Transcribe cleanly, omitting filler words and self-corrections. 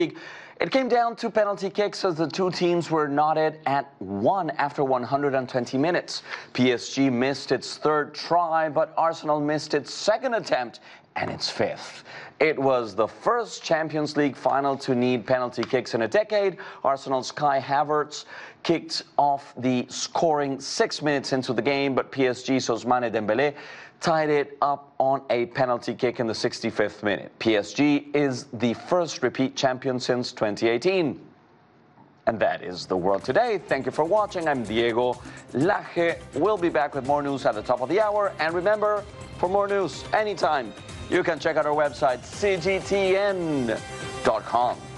It came down to penalty kicks as the two teams were knotted at 1 after 120 minutes. PSG missed its third try, but Arsenal missed its second attempt and its fifth. It was the first Champions League final to need penalty kicks in a decade. Arsenal's Kai Havertz kicked off the scoring 6 minutes into the game, but PSG's Ousmane Dembélé tied it up on a penalty kick in the 65th minute. PSG is the first repeat champion since 2018. And that is the world today. Thank you for watching. I'm Diego Laje. We'll be back with more news at the top of the hour. And remember, for more news anytime, you can check out our website, cgtn.com.